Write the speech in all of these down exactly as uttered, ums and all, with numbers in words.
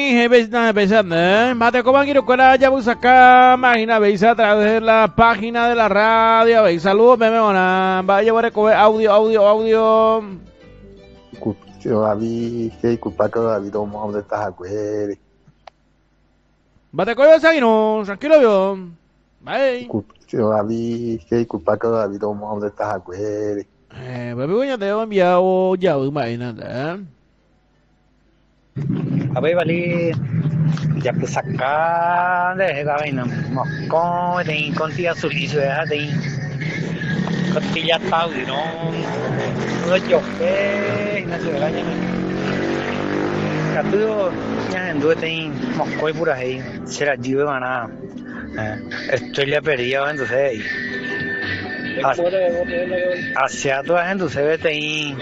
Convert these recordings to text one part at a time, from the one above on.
Beisa, Beisa, Mate como quiero que ya busca acá, máquina Beisa a través de la página de la radio. Beisa, saludos, me mona. Vaya por el audio, audio, audio. David, que culpa que David tomó de estas agueres. Bate coyo no, tranquilo yo. Bye. David, que culpa que David tomó de estas agueres. Eh, baby coño te he enviado ya, imagínate, ¿eh? A ver, vale, ya que sacar de esa vaina, moscón, tem contigo sulizo, ya tem costilla tal, no, no yo que, no se vaya, capítulo ya en duda tem moscón por ahí, será yo de maná, estoy ya perdido, entonces hacia toda la gente se ve tem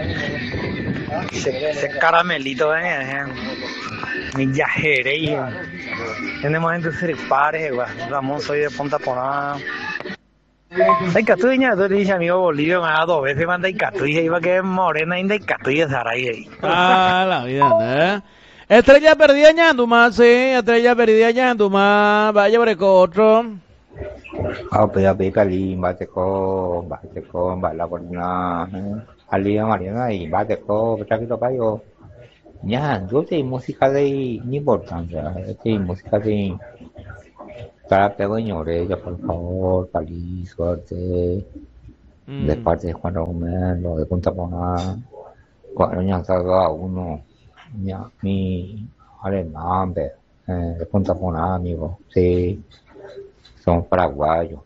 ese caramelito, eh, mi viajere, tenemos gente de pares, Ramón, soy de Punta Poná. Hay catuña, tú dices amigo Bolivia, me ha dado dos veces manda y catuña, iba que morena y de catuña ahí. Ah, la vida, ¿eh? Estrella perdida ñanduma, sí, estrella perdida ñanduma, vaya por el otro. Ah, pues ya ve Cali, bate con, bate con, bala por una, Ali Mariana y bate con, tranquilo payo. Ya, yo te música de importancia, te música de para pequeñores, ya por favor, Cali, suerte, mm. de parte de Juan Romero, de Punta Poná, cuando ya salga uno, ya, mi alemán, eh, de Punta Poná, amigo, sí, son paraguayos.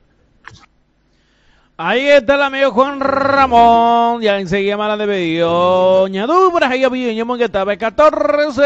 Ahí está el amigo Juan Ramón, ya enseguida más la de pedido, ñadú, por ahí, yo que estaba catorce.